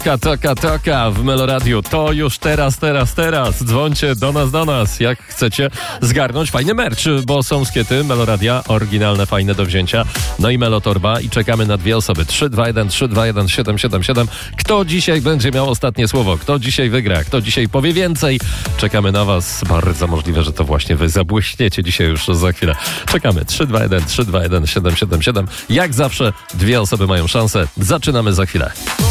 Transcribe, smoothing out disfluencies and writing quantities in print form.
Taka w Meloradiu. To już teraz. Dzwońcie do nas, jak chcecie zgarnąć fajny merch, bo są skiety Meloradia, oryginalne, fajne do wzięcia. No i Melotorba i czekamy na 2 osoby. 321 777. Kto dzisiaj będzie miał ostatnie słowo? Kto dzisiaj wygra? Kto dzisiaj powie więcej? Czekamy na was. Bardzo możliwe, że to właśnie wy zabłyśniecie dzisiaj już za chwilę. Czekamy. 321 777. Jak zawsze 2 osoby mają szansę. Zaczynamy za chwilę.